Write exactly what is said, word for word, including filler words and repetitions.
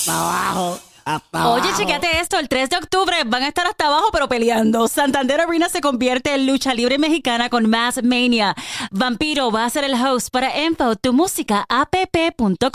hasta abajo. Hasta Oye, abajo. chequéate esto, el tres de octubre van a estar hasta abajo pero peleando. Santander Arena se convierte en lucha libre mexicana con Mass Mania. Vampiro va a ser el host. Para info, tu música app punto com.